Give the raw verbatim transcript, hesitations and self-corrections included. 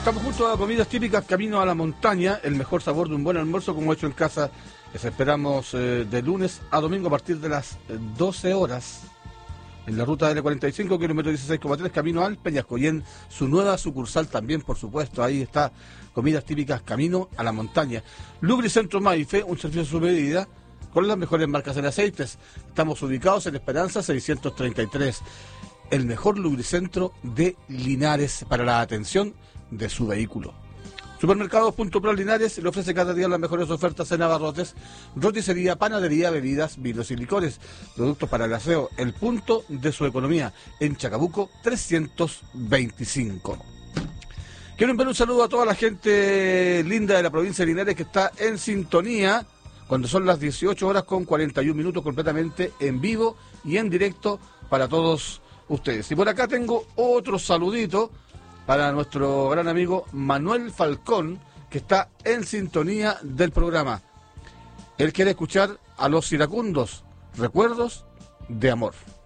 Estamos juntos a comidas típicas Camino a la Montaña, el mejor sabor de un buen almuerzo como hecho en casa. Les esperamos eh, de lunes a domingo a partir de las doce horas en la ruta L cuarenta y cinco, kilómetro dieciséis coma tres, camino al Peñasco, y en su nueva sucursal también, por supuesto. Ahí está, comidas típicas Camino a la Montaña. Lubricentro Maife, un servicio a su medida con las mejores marcas de aceites. Estamos ubicados en Esperanza seiscientos treinta y tres, el mejor lubricentro de Linares para la atención de su vehículo. Supermercados Punto Pro Linares le ofrece cada día las mejores ofertas en abarrotes, roticería, panadería, bebidas, vinos y licores, productos para el aseo, el punto de su economía, en Chacabuco trescientos veinticinco. Quiero enviar un saludo a toda la gente linda de la provincia de Linares que está en sintonía cuando son las dieciocho horas con cuarenta y un minutos, completamente en vivo y en directo para todos ustedes. Y por acá tengo otro saludito para nuestro gran amigo Manuel Falcón, que está en sintonía del programa. Él quiere escuchar a Los Iracundos, Recuerdos de Amor.